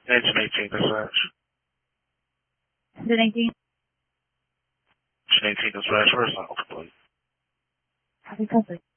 Engine 18 dispatch. Engine 18. Engine 18 dispatch, where's the plate? Copy, copy.